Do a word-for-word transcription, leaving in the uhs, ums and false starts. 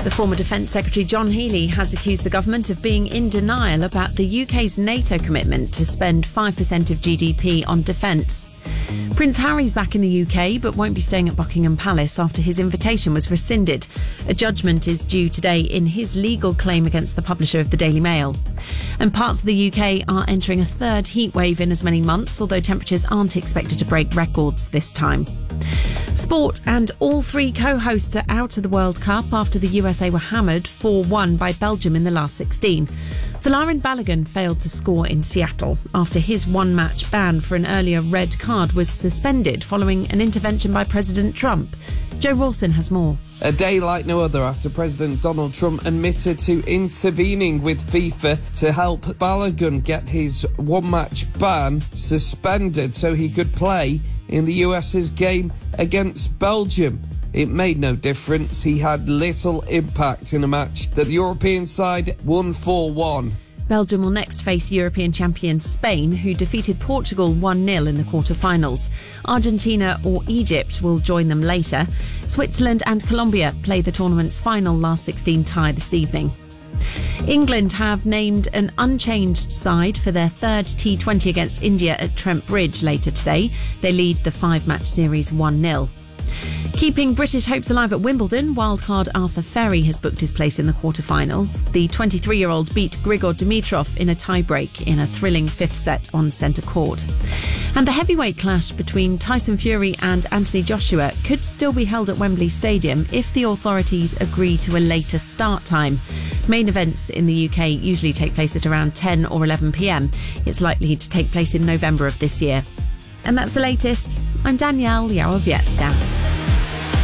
The former Defence Secretary John Healey has accused the government of being in denial about the U K's NATO commitment to spend five percent of G D P on defence. Prince Harry's back in the U K but won't be staying at Buckingham Palace after his invitation was rescinded. A judgment is due today in his legal claim against the publisher of the Daily Mail. And parts of the U K are entering a third heatwave in as many months, although temperatures aren't expected to break records this time. Sport, and all three co-hosts are out of the World Cup after the U S A were hammered four one by Belgium in the last sixteen. Folarin Balogun failed to score in Seattle after his one-match ban for an earlier red card was suspended following an intervention by President Trump. Joe Rawson has more. A day like no other after President Donald Trump admitted to intervening with FIFA to help Balogun get his one-match ban suspended so he could play in the U S's game against Belgium. It made no difference. He had little impact in a match that the European side won four one. Belgium will next face European champion Spain, who defeated Portugal one nil in the quarter-finals. Argentina or Egypt will join them later. Switzerland and Colombia play the tournament's final last sixteen tie this evening. England have named an unchanged side for their third T twenty against India at Trent Bridge later today. They lead the five-match series one nil. Keeping British hopes alive at Wimbledon, wildcard Arthur Ferry has booked his place in the quarter-finals. The twenty-three-year-old beat Grigor Dimitrov in a tie-break in a thrilling fifth set on centre court. And the heavyweight clash between Tyson Fury and Anthony Joshua could still be held at Wembley Stadium if the authorities agree to a later start time. Main events in the U K usually take place at around ten or eleven p.m. It's likely to take place in November of this year. And that's the latest. I'm Danielle Yaowiecka.